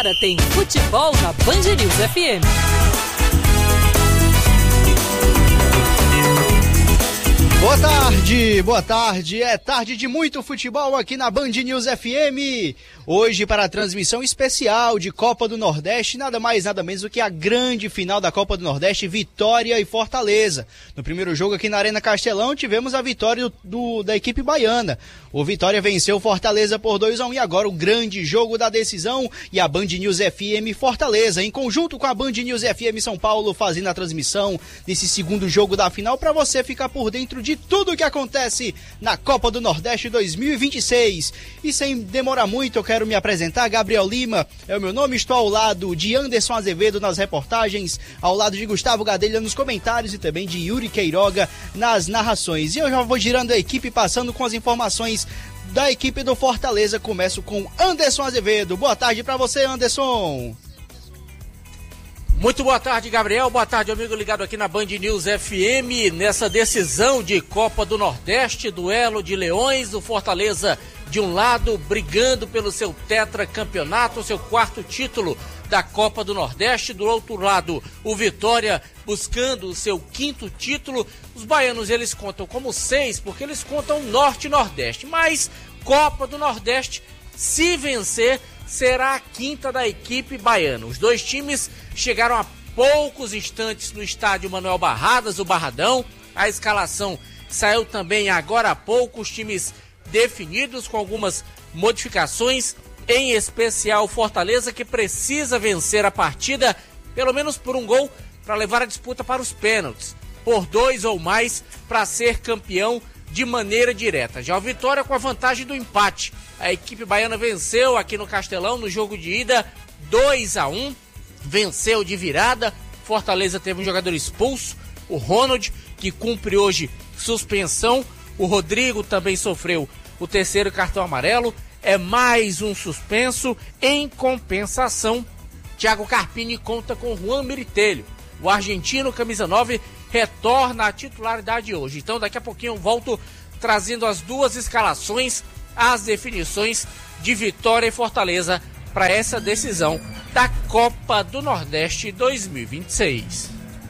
Agora tem futebol na Band News FM. Boa tarde, é tarde de muito futebol aqui na Band News FM. Hoje para a transmissão especial de Copa do Nordeste, nada mais nada menos do que a grande final da Copa do Nordeste, Vitória e Fortaleza. No primeiro jogo aqui na Arena Castelão tivemos a vitória da equipe baiana. O Vitória venceu Fortaleza por 2-1 e agora o grande jogo da decisão e a Band News FM Fortaleza, em conjunto com a Band News FM São Paulo, fazendo a transmissão desse segundo jogo da final para você ficar por dentro de tudo o que acontece na Copa do Nordeste 2026. E sem demorar muito, eu quero me apresentar. Gabriel Lima é o meu nome, estou ao lado de Anderson Azevedo nas reportagens, ao lado de Gustavo Gadelha nos comentários e também de Yuri Queiroga nas narrações. E eu já vou girando a equipe, passando com as informações da equipe do Fortaleza. Começo com Anderson Azevedo. Boa tarde para você, Anderson. Muito boa tarde, Gabriel. Boa tarde, amigo ligado aqui na Band News FM. Nessa decisão de Copa do Nordeste, duelo de leões, o Fortaleza de um lado brigando pelo seu tetracampeonato, seu quarto título da Copa do Nordeste. Do outro lado, o Vitória buscando o seu quinto título. Os baianos, eles contam como 6, porque eles contam Norte e Nordeste. Mas Copa do Nordeste, se vencer, será a quinta da equipe baiana. Os dois times chegaram a poucos instantes no estádio Manuel Barradas, o Barradão. A escalação saiu também agora há pouco, os times definidos com algumas modificações, em especial Fortaleza, que precisa vencer a partida, pelo menos por um gol, para levar a disputa para os pênaltis, por 2 ou mais, para ser campeão de maneira direta. Já o Vitória com a vantagem do empate. A equipe baiana venceu aqui no Castelão no jogo de ida 2-1, venceu de virada. Fortaleza teve um jogador expulso, o Ronald, que cumpre hoje suspensão. O Rodrigo também sofreu o terceiro cartão amarelo, é mais um suspenso. Em compensação, Thiago Carpini conta com Juan Miritelho. O argentino, camisa 9, retorna à titularidade hoje. Então daqui a pouquinho eu volto trazendo as duas escalações, as definições de Vitória e Fortaleza para essa decisão da Copa do Nordeste 2026.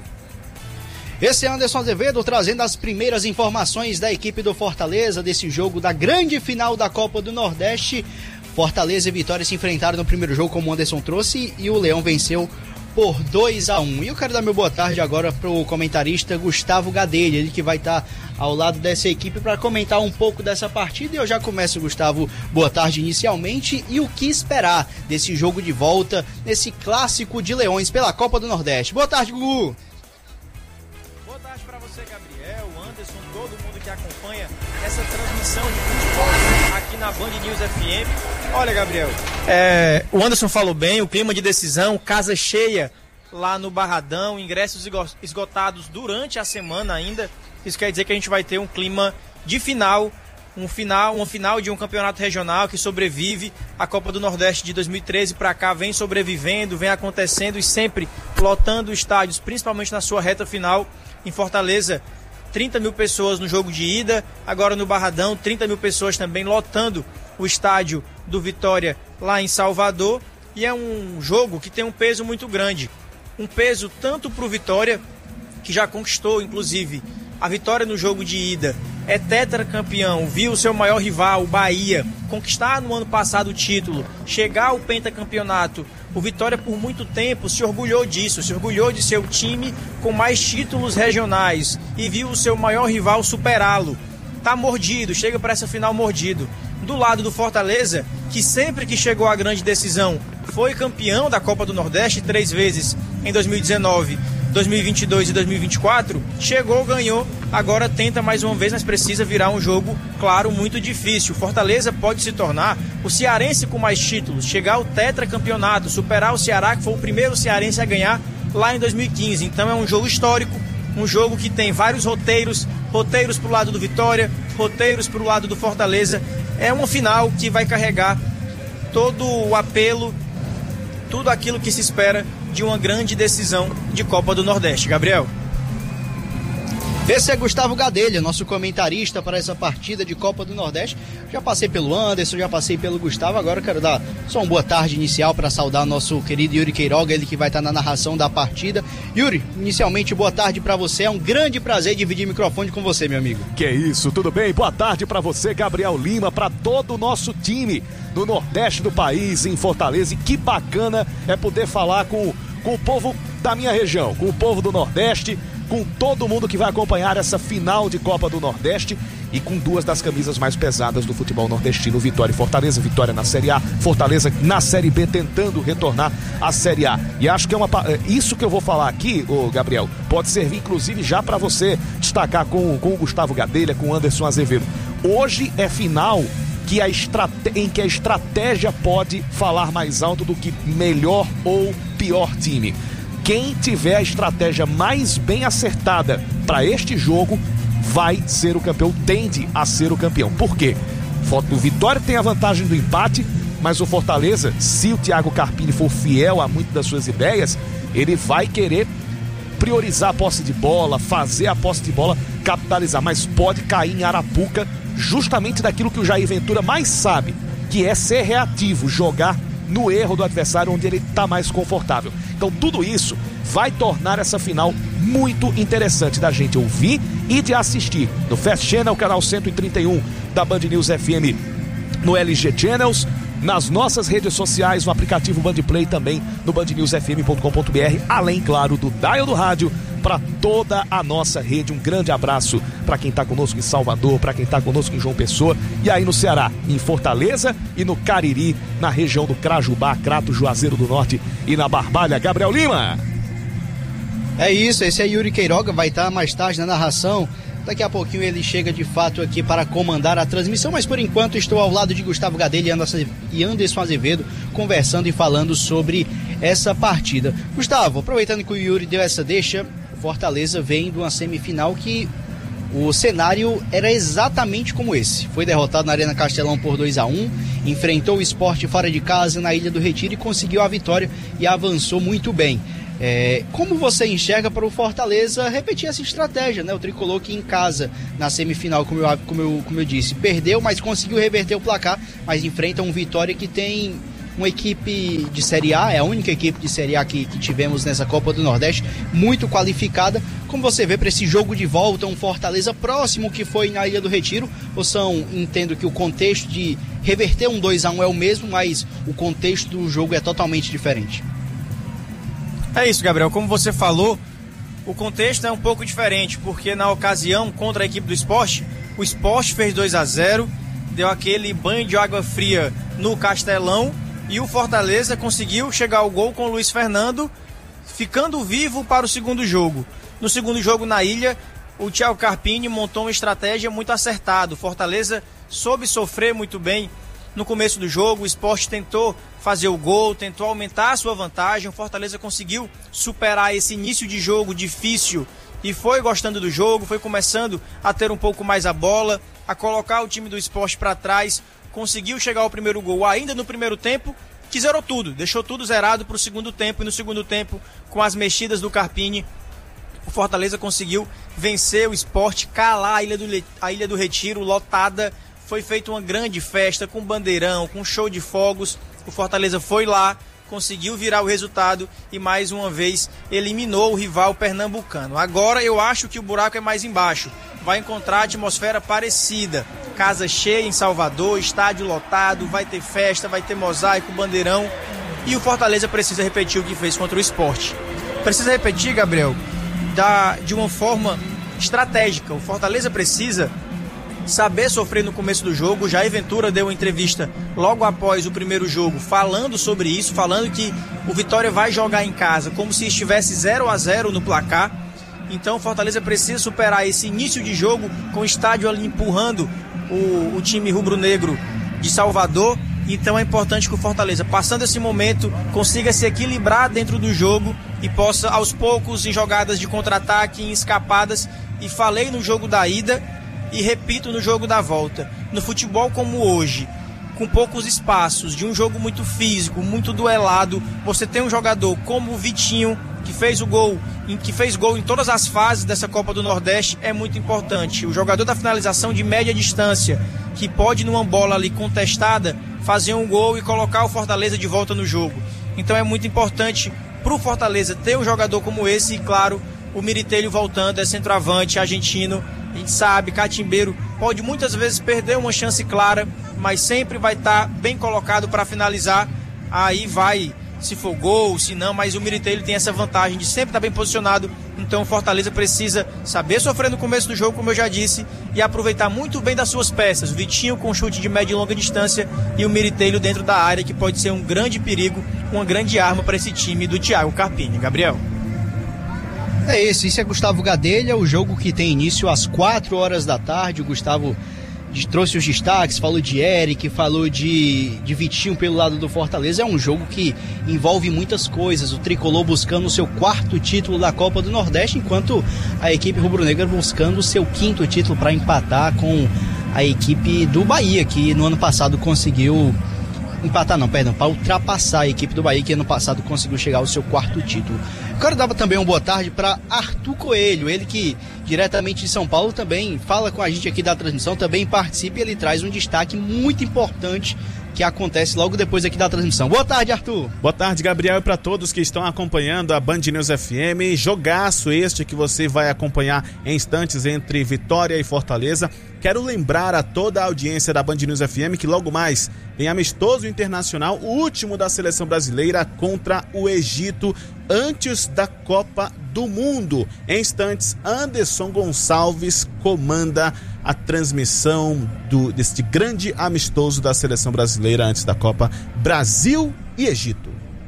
Esse é Anderson Azevedo trazendo as primeiras informações da equipe do Fortaleza desse jogo da grande final da Copa do Nordeste. Fortaleza e Vitória se enfrentaram no primeiro jogo, como o Anderson trouxe, e o Leão venceu por 2-1. E eu quero dar meu boa tarde agora pro comentarista Gustavo Gadelha, ele que vai estar ao lado dessa equipe para comentar um pouco dessa partida. E eu já começo, Gustavo, boa tarde inicialmente, e o que esperar desse jogo de volta, nesse clássico de Leões pela Copa do Nordeste. Boa tarde, Gugu. Boa tarde para você, Gabriel, Anderson, todo mundo que acompanha essa transmissão de futebol aqui na Band News FM. Olha, Gabriel, o Anderson falou bem, o clima de decisão, casa cheia lá no Barradão, ingressos esgotados durante a semana ainda. Isso quer dizer que a gente vai ter um clima de final, uma final de um campeonato regional que sobrevive. A Copa do Nordeste de 2013 para cá vem sobrevivendo, vem acontecendo e sempre lotando estádios, principalmente na sua reta final. Em Fortaleza, 30 mil pessoas no jogo de ida, agora no Barradão, 30 mil pessoas também lotando o estádio do Vitória lá em Salvador. E é um jogo que tem um peso muito grande, um peso tanto para o Vitória, que já conquistou inclusive a vitória no jogo de ida, é tetracampeão, viu o seu maior rival, o Bahia, conquistar no ano passado o título, chegar ao pentacampeonato. O Vitória por muito tempo se orgulhou disso, se orgulhou de ser o time com mais títulos regionais e viu o seu maior rival superá-lo. Tá mordido, chega para essa final mordido. Do lado do Fortaleza, que sempre que chegou à grande decisão foi campeão da Copa do Nordeste 3 vezes em 2019, 2022 e 2024, chegou, ganhou, agora tenta mais uma vez, mas precisa virar um jogo, claro, muito difícil. Fortaleza pode se tornar o cearense com mais títulos, chegar ao tetracampeonato, superar o Ceará, que foi o primeiro cearense a ganhar lá em 2015. Então é um jogo histórico, um jogo que tem vários roteiros pro lado do Vitória, roteiros pro lado do Fortaleza. É uma final que vai carregar todo o apelo, tudo aquilo que se espera de uma grande decisão de Copa do Nordeste. Gabriel. Esse é Gustavo Gadelha, nosso comentarista para essa partida de Copa do Nordeste. Já passei pelo Anderson, já passei pelo Gustavo, agora eu quero dar só uma boa tarde inicial para saudar nosso querido Yuri Queiroga, ele que vai estar na narração da partida. Yuri, inicialmente boa tarde para você, é um grande prazer dividir o microfone com você, meu amigo. Que isso, tudo bem? Boa tarde para você, Gabriel Lima, para todo o nosso time no Nordeste do país, em Fortaleza, e que bacana é poder falar com o povo da minha região, com o povo do Nordeste, com todo mundo que vai acompanhar essa final de Copa do Nordeste e com duas das camisas mais pesadas do futebol nordestino, Vitória e Fortaleza. Vitória na Série A, Fortaleza na Série B, tentando retornar à Série A. E acho que isso que eu vou falar aqui, Gabriel, pode servir inclusive já para você destacar com o Gustavo Gadelha, com o Anderson Azevedo. Hoje é final em que a estratégia pode falar mais alto do que melhor ou pior time. Quem tiver a estratégia mais bem acertada para este jogo vai ser o campeão, tende a ser o campeão. Por quê? O Vitória tem a vantagem do empate, mas o Fortaleza, se o Thiago Carpini for fiel a muitas das suas ideias, ele vai querer priorizar a posse de bola, fazer a posse de bola, capitalizar, mas pode cair em arapuca justamente daquilo que o Jair Ventura mais sabe, que é ser reativo, jogar no erro do adversário onde ele está mais confortável. Então tudo isso vai tornar essa final muito interessante da gente ouvir e de assistir no Fast Channel, canal 131 da Band News FM, no LG Channels, nas nossas redes sociais, no aplicativo Bandplay, também no bandnewsfm.com.br, além, claro, do dial do rádio para toda a nossa rede. Um grande abraço para quem está conosco em Salvador, para quem está conosco em João Pessoa, e aí no Ceará, em Fortaleza e no Cariri, na região do Crajubá, Crato, Juazeiro do Norte e na Barbalha. Gabriel Lima. É isso, esse é Yuri Queiroga, vai estar mais tarde na narração. Daqui a pouquinho ele chega de fato aqui para comandar a transmissão, mas por enquanto estou ao lado de Gustavo Gadelha e Anderson Azevedo, conversando e falando sobre essa partida. Gustavo, aproveitando que o Yuri deu essa deixa, o Fortaleza vem de uma semifinal que o cenário era exatamente como esse. Foi derrotado na Arena Castelão por 2-1, enfrentou o Sport fora de casa na Ilha do Retiro e conseguiu a vitória e avançou muito bem. Como você enxerga para o Fortaleza repetir essa estratégia, né? O tricolor que em casa, na semifinal, como eu disse, perdeu, mas conseguiu reverter o placar, mas enfrenta um Vitória que tem uma equipe de Série A, é a única equipe de Série A que tivemos nessa Copa do Nordeste, muito qualificada. Como você vê para esse jogo de volta, um Fortaleza próximo que foi na Ilha do Retiro, entendo que o contexto de reverter um 2-1 é o mesmo, mas o contexto do jogo é totalmente diferente. É isso, Gabriel, como você falou, o contexto é um pouco diferente, porque na ocasião contra a equipe do Sport, o Sport fez 2-0, deu aquele banho de água fria no Castelão e o Fortaleza conseguiu chegar ao gol com o Luiz Fernando, ficando vivo para o segundo jogo. No segundo jogo na Ilha, o Thiago Carpini montou uma estratégia muito acertada, o Fortaleza soube sofrer muito bem no começo do jogo, o Sport tentou fazer o gol, tentou aumentar a sua vantagem, o Fortaleza conseguiu superar esse início de jogo difícil e foi gostando do jogo, foi começando a ter um pouco mais a bola, a colocar o time do Sport para trás, conseguiu chegar ao primeiro gol ainda no primeiro tempo, que zerou tudo, deixou tudo zerado para o segundo tempo, e no segundo tempo, com as mexidas do Carpini, o Fortaleza conseguiu vencer o Sport, calar a Ilha do Retiro, lotada. Foi feita uma grande festa com bandeirão, com show de fogos. O Fortaleza foi lá, conseguiu virar o resultado e mais uma vez eliminou o rival pernambucano. Agora eu acho que o buraco é mais embaixo. Vai encontrar atmosfera parecida. Casa cheia em Salvador, estádio lotado, vai ter festa, vai ter mosaico, bandeirão. E o Fortaleza precisa repetir o que fez contra o Sport. Precisa repetir, Gabriel, de uma forma estratégica. O Fortaleza precisa saber sofrer no começo do jogo. Jair Ventura deu uma entrevista logo após o primeiro jogo falando sobre isso, falando que o Vitória vai jogar em casa como se estivesse 0-0 no placar. Então o Fortaleza precisa superar esse início de jogo com o estádio ali empurrando o time rubro-negro de Salvador. Então é importante que o Fortaleza, passando esse momento, consiga se equilibrar dentro do jogo e possa aos poucos, em jogadas de contra-ataque, em escapadas. E falei no jogo da ida e repito no jogo da volta, no futebol como hoje, com poucos espaços, de um jogo muito físico, muito duelado, você tem um jogador como o Vitinho, que fez gol em todas as fases dessa Copa do Nordeste, é muito importante. O jogador da finalização de média distância, que pode, numa bola ali contestada, fazer um gol e colocar o Fortaleza de volta no jogo. Então é muito importante para o Fortaleza ter um jogador como esse e, claro, o Miritelho voltando, é centroavante argentino. A gente sabe, Catimbeiro pode muitas vezes perder uma chance clara, mas sempre vai estar bem colocado para finalizar. Aí vai, se for gol, se não, mas o Miritelho tem essa vantagem de sempre estar bem posicionado. Então o Fortaleza precisa saber sofrer no começo do jogo, como eu já disse, e aproveitar muito bem das suas peças. O Vitinho com chute de média e longa distância e o Miritelho dentro da área, que pode ser um grande perigo, uma grande arma para esse time do Thiago Carpini. Gabriel. Isso é Gustavo Gadelha, o jogo que tem início às 4 horas da tarde. O Gustavo trouxe os destaques, falou de Eric, falou de Vitinho pelo lado do Fortaleza. É um jogo que envolve muitas coisas, o Tricolor buscando o seu 4º título da Copa do Nordeste, enquanto a equipe rubro-negra buscando o seu 5º título para empatar com a equipe do Bahia, que no ano passado conseguiu para ultrapassar a equipe do Bahia, que ano passado conseguiu chegar ao seu 4º título. Quero dar também uma boa tarde para Arthur Coelho, ele que diretamente de São Paulo também fala com a gente aqui da transmissão, também participa, e ele traz um destaque muito importante que acontece logo depois aqui da transmissão. Boa tarde, Arthur. Boa tarde, Gabriel, e para todos que estão acompanhando a Band News FM. Jogaço este que você vai acompanhar em instantes entre Vitória e Fortaleza. Quero lembrar a toda a audiência da Band News FM que logo mais tem amistoso internacional, o último da seleção brasileira contra o Egito, antes da Copa do Mundo. Em instantes, Anderson Gonçalves comanda a transmissão deste grande amistoso da seleção brasileira antes da Copa, Brasil e Egito.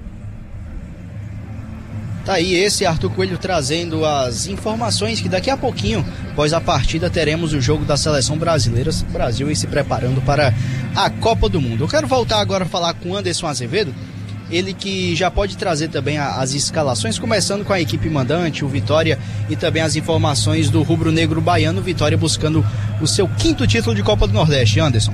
Tá aí esse Arthur Coelho trazendo as informações que daqui a pouquinho, após a partida, teremos o jogo da seleção brasileira, Brasil e se preparando para a Copa do Mundo. Eu quero voltar agora a falar com o Anderson Azevedo, ele que já pode trazer também as escalações, começando com a equipe mandante, o Vitória, e também as informações do rubro-negro baiano, Vitória buscando o seu 5º título de Copa do Nordeste. Anderson.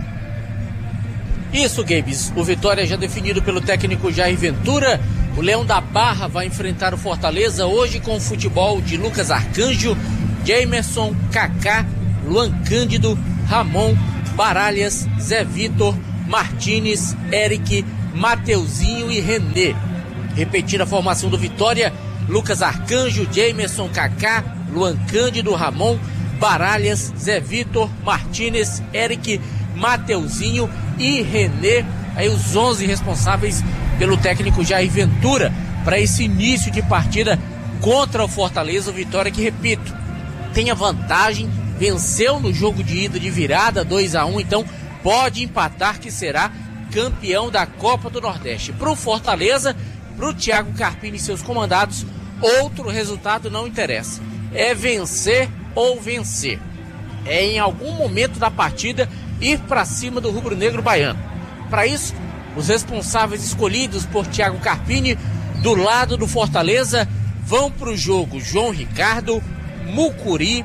Isso, Gabes. O Vitória já definido pelo técnico Jair Ventura. O Leão da Barra vai enfrentar o Fortaleza hoje com o futebol de Lucas Arcanjo, Jamerson, Kaká, Luan Cândido, Ramon, Baralhas, Zé Vitor, Martínez, Eric, Mateuzinho e René. Repetindo a formação do Vitória: Lucas Arcanjo, Jamerson, Kaká, Luan Cândido, Ramon, Baralhas, Zé Vitor, Martínez, Eric, Mateuzinho e René. Aí os 11 responsáveis pelo técnico Jair Ventura para esse início de partida contra o Fortaleza. O Vitória, que, repito, tem a vantagem, venceu no jogo de ida de virada 2-1, então pode empatar, que será campeão da Copa do Nordeste. Para o Fortaleza, para o Thiago Carpini e seus comandados, outro resultado não interessa, é vencer ou vencer, é em algum momento da partida ir para cima do rubro-negro baiano. Para isso, os responsáveis escolhidos por Thiago Carpini do lado do Fortaleza vão para o jogo: João Ricardo, Mucuri,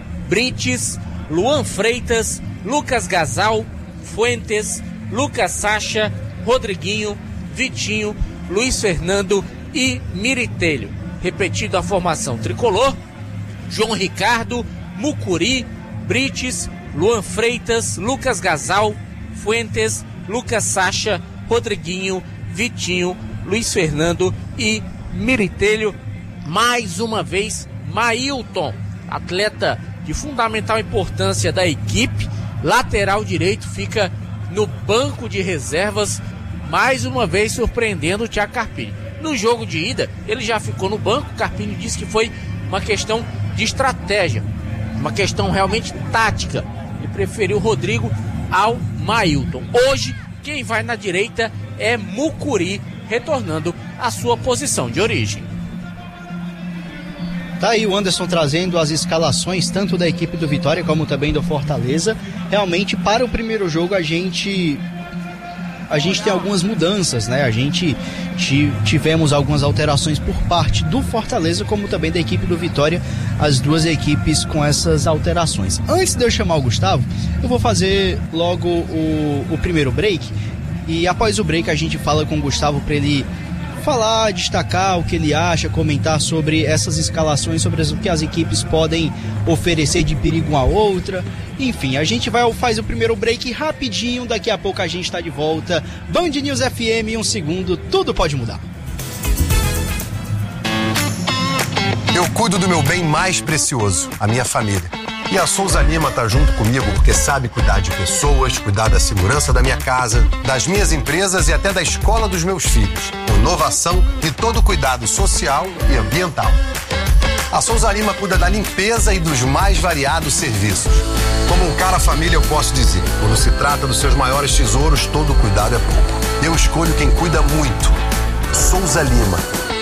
Brites, Luan Freitas, Lucas Gasal, Fuentes, Lucas Sacha, Rodriguinho, Vitinho, Luiz Fernando e Miritelho. Repetindo a formação tricolor: João Ricardo, Mucuri, Brites, Luan Freitas, Lucas Gasal, Fuentes, Lucas Sacha, Rodriguinho, Vitinho, Luiz Fernando e Miritelho. Mais uma vez, Mailton, atleta de fundamental importância da equipe, lateral direito, fica no banco de reservas, mais uma vez surpreendendo o Thiago Carpini. No jogo de ida, ele já ficou no banco. Carpini disse que foi uma questão de estratégia, uma questão realmente tática. Ele preferiu o Rodrigo ao Mailton. Hoje, quem vai na direita é Mucuri, retornando à sua posição de origem. Tá aí o Anderson trazendo as escalações tanto da equipe do Vitória como também do Fortaleza. Realmente, para o primeiro jogo, a gente a gente tem algumas mudanças, né? A gente tivemos algumas alterações por parte do Fortaleza, como também da equipe do Vitória, as duas equipes com essas alterações. Antes de eu chamar o Gustavo, eu vou fazer logo o primeiro break, e após o break a gente fala com o Gustavo para ele falar, destacar o que ele acha, comentar sobre essas escalações, sobre o que as equipes podem oferecer de perigo uma a outra. Enfim, a gente faz o primeiro break rapidinho, daqui a pouco a gente está de volta. Band News FM, em um segundo, tudo pode mudar. Eu cuido do meu bem mais precioso, a minha família. E a Souza Lima tá junto comigo porque sabe cuidar de pessoas, cuidar da segurança da minha casa, das minhas empresas e até da escola dos meus filhos. Inovação e todo cuidado social e ambiental. A Souza Lima cuida da limpeza e dos mais variados serviços. Como um cara família, eu posso dizer, quando se trata dos seus maiores tesouros, todo cuidado é pouco. Eu escolho quem cuida muito. Souza Lima.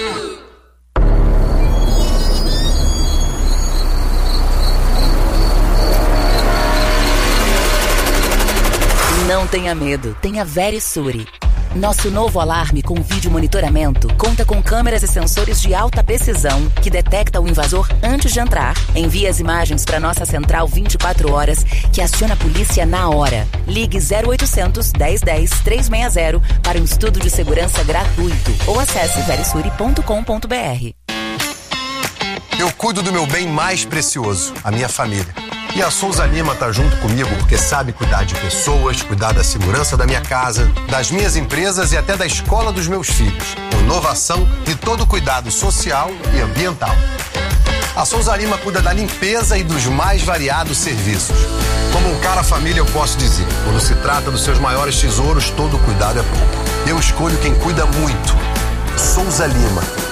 Não tenha medo, tenha Verisure. Nosso novo alarme com vídeo monitoramento conta com câmeras e sensores de alta precisão que detecta o invasor antes de entrar, envia as imagens para nossa central 24 horas que aciona a polícia na hora. Ligue 0800 1010 360 para um estudo de segurança gratuito ou acesse verisure.com.br. Eu cuido do meu bem mais precioso, a minha família. E a Souza Lima tá junto comigo porque sabe cuidar de pessoas, cuidar da segurança da minha casa, das minhas empresas e até da escola dos meus filhos. Inovação e todo cuidado social e ambiental. A Souza Lima cuida da limpeza e dos mais variados serviços. Como um cara família, eu posso dizer, quando se trata dos seus maiores tesouros, todo cuidado é pouco. Eu escolho quem cuida muito. Souza Lima.